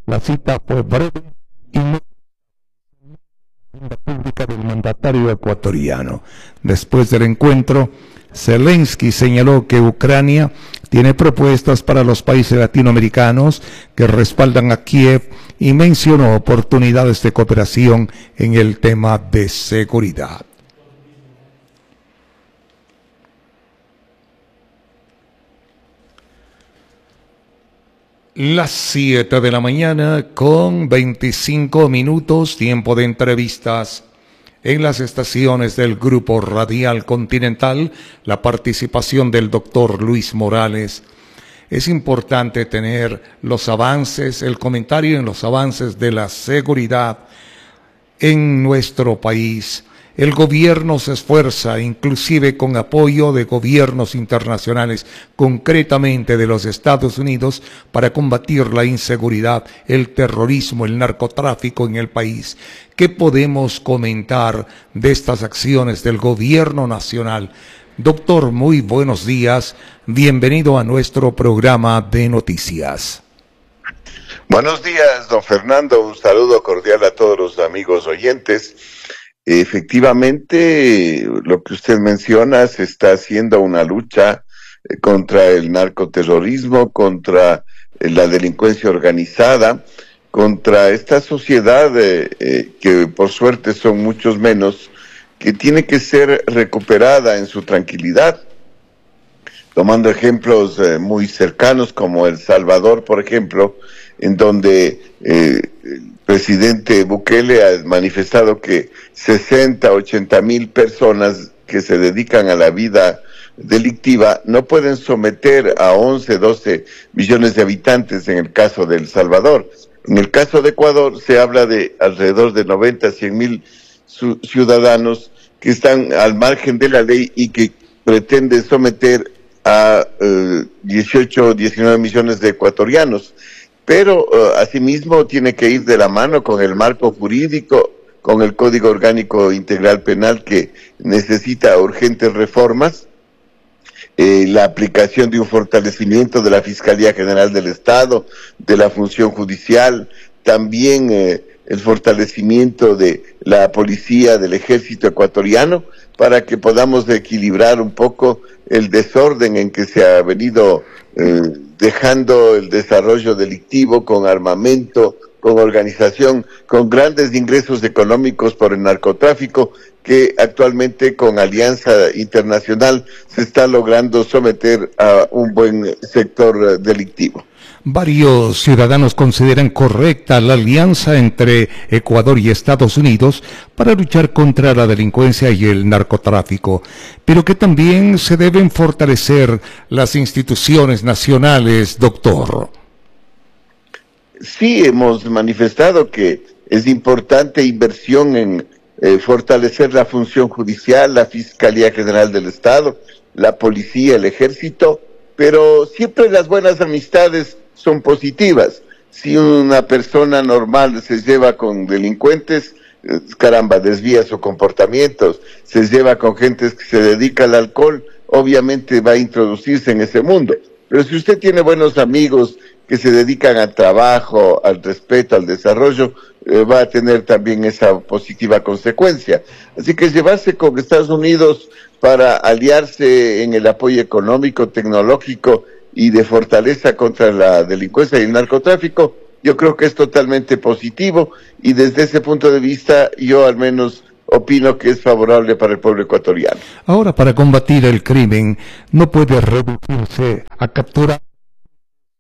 La cita fue breve y no la pública del mandatario ecuatoriano. Después del encuentro, Zelensky señaló que Ucrania tiene propuestas para los países latinoamericanos que respaldan a Kiev y mencionó oportunidades de cooperación en el tema de seguridad. Las 7 de la mañana con 25 minutos, tiempo de entrevistas. En las estaciones del Grupo Radial Continental, la participación del doctor Luis Morales. Es importante tener los avances, el comentario en los avances de la seguridad en nuestro país. El gobierno se esfuerza, inclusive con apoyo de gobiernos internacionales, concretamente de los Estados Unidos, para combatir la inseguridad, el terrorismo, el narcotráfico en el país. ¿Qué podemos comentar de estas acciones del gobierno nacional? Doctor, muy buenos días. Bienvenido a nuestro programa de noticias. Buenos días, don Fernando. Un saludo cordial a todos los amigos oyentes. Efectivamente, lo que usted menciona, se está haciendo una lucha contra el narcoterrorismo, contra la delincuencia organizada, contra esta sociedad que por suerte son muchos menos, que tiene que ser recuperada en su tranquilidad. Tomando ejemplos muy cercanos como El Salvador, por ejemplo, en donde el presidente Bukele ha manifestado que 60, 80 mil personas que se dedican a la vida delictiva no pueden someter a 11, 12 millones de habitantes en el caso de El Salvador. En el caso de Ecuador se habla de alrededor de 90, 100 mil ciudadanos que están al margen de la ley y que pretenden someter a 18 o 19 millones de ecuatorianos. Pero asimismo tiene que ir de la mano con el marco jurídico, con el Código Orgánico Integral Penal que necesita urgentes reformas, la aplicación de un fortalecimiento de la Fiscalía General del Estado, de la función judicial, también el fortalecimiento de la policía, del ejército ecuatoriano, para que podamos equilibrar un poco el desorden en que se ha venido dejando el desarrollo delictivo con armamento, con organización, con grandes ingresos económicos por el narcotráfico, que actualmente con alianza internacional se está logrando someter a un buen sector delictivo. Varios ciudadanos consideran correcta la alianza entre Ecuador y Estados Unidos para luchar contra la delincuencia y el narcotráfico, pero que también se deben fortalecer las instituciones nacionales, doctor. Sí, hemos manifestado que es importante inversión en fortalecer la función judicial, la Fiscalía General del Estado, la policía, el ejército, pero siempre las buenas amistades son positivas. Si una persona normal se lleva con delincuentes, caramba, desvía su comportamiento, se lleva con gente que se dedica al alcohol, obviamente va a introducirse en ese mundo. Pero si usted tiene buenos amigos que se dedican al trabajo, al respeto, al desarrollo, va a tener también esa positiva consecuencia. Así que llevarse con Estados Unidos para aliarse en el apoyo económico, tecnológico y de fortaleza contra la delincuencia y el narcotráfico, yo creo que es totalmente positivo, y desde ese punto de vista yo al menos opino que es favorable para el pueblo ecuatoriano. Ahora, para combatir el crimen, no puede reducirse a capturar